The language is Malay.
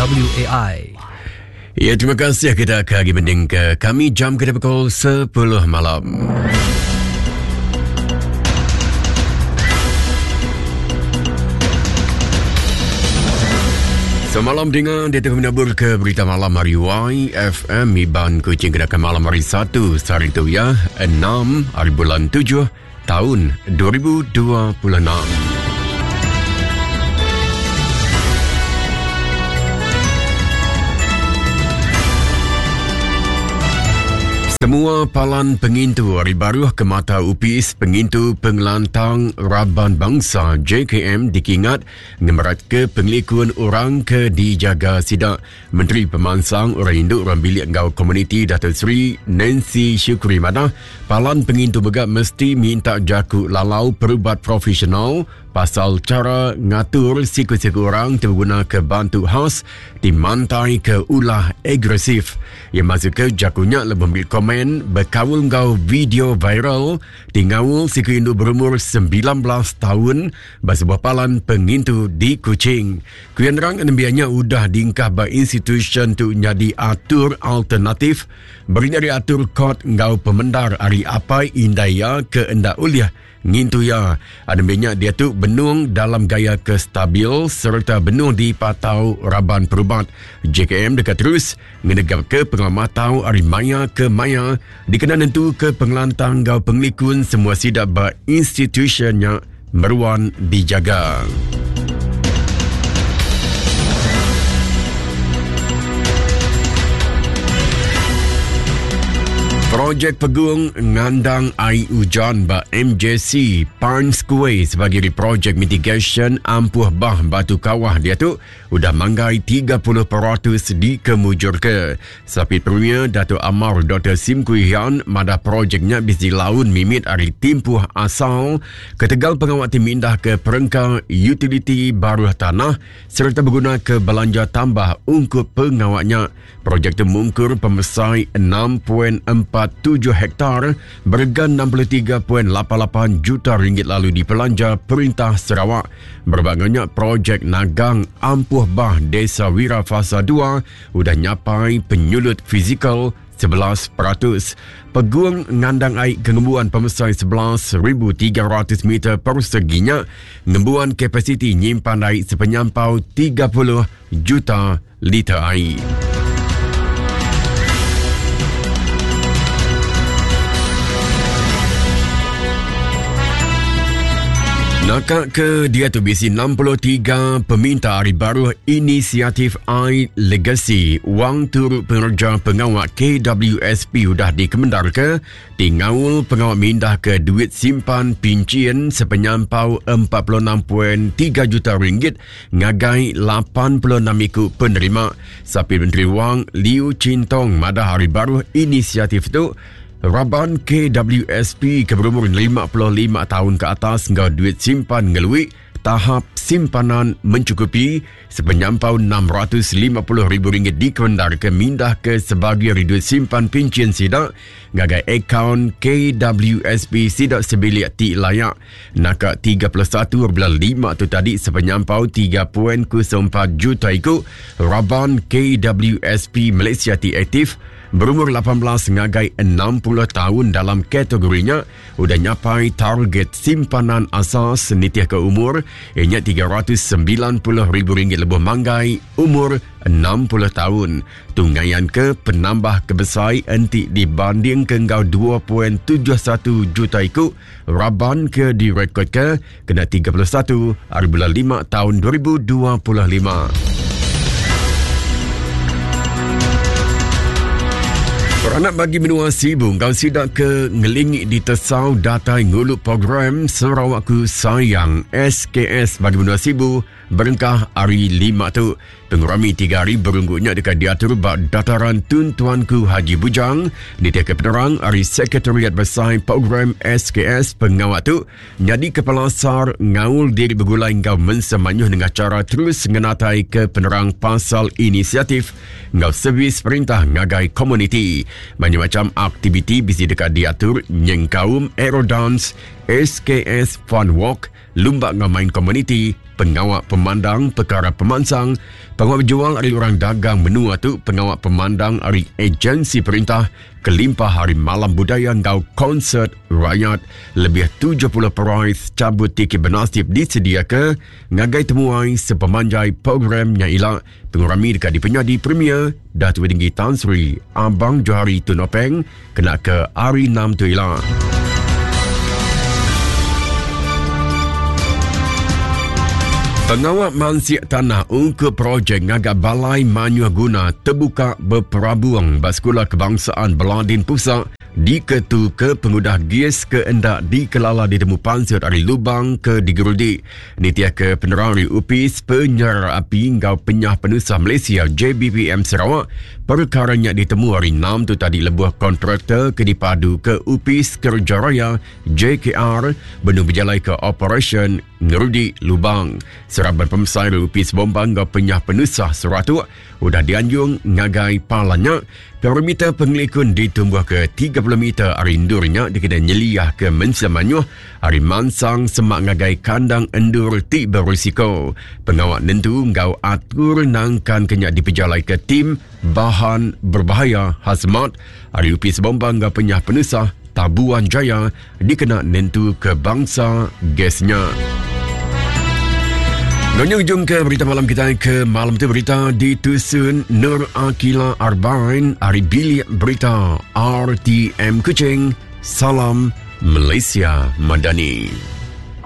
WAI. Ya, terima kasih. Kita akan berbanding ke kami jam kita pukul 10 malam. Semalam dengan dia tengah menabur ke berita malam hari YFM Iban Kuching kedakan malam hari 1 hari itu ya 6 hari bulan 7 tahun 2026. Semua palan pengintu hari baru ke mata UPIS pengintu pengelantang Raban Bangsa JKM dikingat ngemerat ke penglikuan orang ke dijaga sidak. Menteri Pemansang Orang Induk Orang Bilik Ngau Komuniti Datuk Seri Nancy Syukri Madah palan pengintu begak mesti minta jaku lalau perubat profesional pasal cara ngatur siku-siku orang terguna ke bantu khas dimantai ke ulah agresif. Yang masuk ke jakunya lebih ambil komen berkawul ngau video viral tingawul siku Induk berumur 19 tahun bersebuah palan pengintu di Kuching. Kuyan rang nembianya udah diingkah by institution tu jadi atur alternatif beri dari atur kod ngau pemendar hari apai indaya ke endak uliah ngintu ya. Ada banyak dia tu benung dalam gaya kestabil serta benung di patau Raban Perubat. JKM dekat terus menegap ke pengamatau hari maya ke maya dikenal tentu ke pengelantang gau penglikun semua sidak ba institutionnya meruan dijaga. Projek Pegung ngandang air hujan ba MJC Parns Kuwait sebagai projek mitigation ampuh bah batu kawah dia tu udah manggai 30% dikemujur ke. Sapit Premier Datuk Amar Dr. Sim Kui Hian mada projeknya bisi laun mimit hari timpuh asal ketegal pengawat tim indah ke perengkang utility baruh tanah serta berguna ke belanja tambah ungkup pengawatnya. Projek itu mungkur pemesai 6.47 hektar berharga 63.88 juta ringgit lalu dipelanja Perintah Sarawak. Berbagainya projek Nagang Ampuh Bah Desa Wira Fasa 2 udah nyapai penyulut fizikal 11%. Peguang ngandang air kengembuan pemesai 11,300 meter perseginya ngembuan kapasiti nyimpan air sepenyampau 30 juta liter air. Nakak ke dia tu bisi 63 peminta hari baru inisiatif I Legacy wang turut penerja pengawat KWSP udah dikemendar ke tingawul pengawat mindah ke duit simpan pincian sepenyampau 46.3 juta ringgit ngagai 86 ikut penerima. Sapi Menteri Wang Liu Chintong madah hari baru inisiatif tu Raban KWSP ke berumur 55 tahun ke atas ngau duit simpan ngelui tahap simpanan mencukupi sepenyampau RM650,000 dikendar ke mindah ke sebagai duit simpan pincian sidak ngagai akaun KWSP sidak sebilik ti layak nakak 31.5 tu tadi sepenyampau 3.04 juta ikut Raban KWSP Malaysia ti aktif berumur 18 ngagai 60 tahun dalam kategorinya udah nyapai target simpanan asas nitiah ke umur ianya RM390,000 lebih manggai umur 60 tahun. Tunggayan ke penambah kebesai enti dibanding ke ngau 2.71 juta ikut Raban ke direkod ke kena 31 hari bulan 5 tahun 2025. Peranak bagi menua sibung kau sidak ke ngelingik di tesau data ngulup program Sarawakku Sayang SKS bagi menua sibu berengkah hari 5 tu. Pengurami 3 hari berungguknya dekat diatur bak dataran Tun Tuanku Haji Bujang di tiap penerang hari Sekretariat Besar Program SKS pengawat tu jadi kepala SAR ngaul diri bergulai ngau mensemanyuh dengan cara terus ngenatai ke penerang pasal inisiatif ngau servis perintah ngagai komuniti. Macam-macam aktiviti bisi dekat diatur nyengkaum aerodance SKS Fun Walk, Lumba Ngamain Komuniti, Pengawal Pemandang Perkara Pemansang, Pengawal Berjuang Hari Orang Dagang Menua tu, Pengawal Pemandang Hari Agensi Perintah, Kelimpah Hari Malam Budaya Ngau Konsert Rakyat, lebih 70 prize cabut tiket bernasib disedia ke, ngagai temuai sepemanjai program Nyaila, pengurami dekat di penyadi Premier, Datuk Tinggi Tan Sri Abang Johari Tunopeng, kena ke Hari 6 tu ilah. Pengawal Mansiak Tanah untuk projek ngagak Balai Manyuh Guna terbuka berperabuang Sekolah Kebangsaan Beladin Pusat di Ketu ke pengudah GIS ke endak dikelala ditemu pansir dari lubang ke digerudi. Nitiah ke penerari UPIS penyara api ngau penyah penusah Malaysia JBPM Sarawak perkaranya ditemu hari 6 tu tadi lebuh kontraktor ke dipadu ke UPIS Kerja Raya JKR benu berjalai ke operation ngerudi lubang. Seraban pemesai UPIS Bombang ngau penyah penusah seratu udah dianjung ngagai palanya. Perimeter pengelikun ditumbuh ke 30 meter arindurnya dikena nyeliah ke Mensiamanyuh hari mansang semak ngagai kandang endur tik berisiko. Pengawal nentu ngau atur nangkan kenyak dipejalai ke tim bahan berbahaya hazmat hari UPIS Bombang ngau penyah penusah Tabuan Jaya dikena nentu ke bangsa gasnya. Menunjung ke berita malam kita ke malam tu berita ditusun Nur Akila Arbain hari bilik berita RTM Kuching. Salam Malaysia Madani.